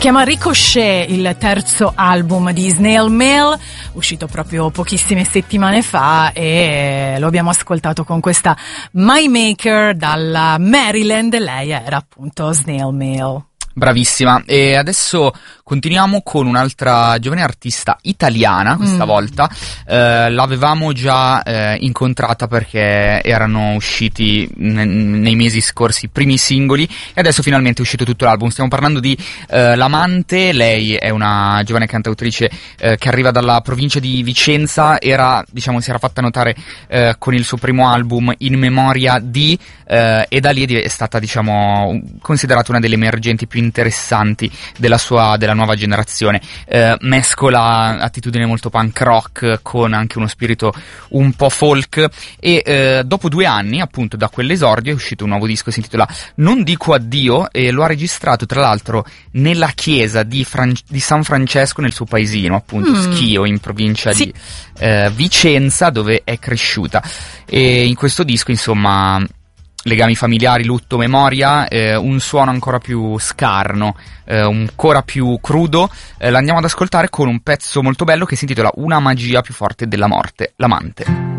chiama Ricochet, il terzo album di Snail Mail, uscito proprio pochissime settimane fa, e lo abbiamo ascoltato con questa My Maker dalla Maryland. Lei era appunto Snail Mail. Bravissima. E adesso continuiamo con un'altra giovane artista italiana, questa volta. L'avevamo già incontrata perché erano usciti nei mesi scorsi i primi singoli e adesso finalmente è uscito tutto l'album. Stiamo parlando di L'Amante. Lei è una giovane cantautrice che arriva dalla provincia di Vicenza. Si era fatta notare con il suo primo album In Memoria di, e da lì è stata, considerata una delle emergenti più interessanti della nuova generazione. Mescola attitudine molto punk rock con anche uno spirito un po' folk, e dopo 2 anni appunto da quell'esordio è uscito un nuovo disco, si intitola Non dico addio, e lo ha registrato tra l'altro nella chiesa di San Francesco, nel suo paesino appunto Schio, in provincia di Vicenza, dove è cresciuta. E in questo disco insomma legami familiari, lutto, memoria, un suono ancora più scarno, ancora più crudo. L'andiamo ad ascoltare con un pezzo molto bello che si intitola Una magia più forte della morte, L'Amante.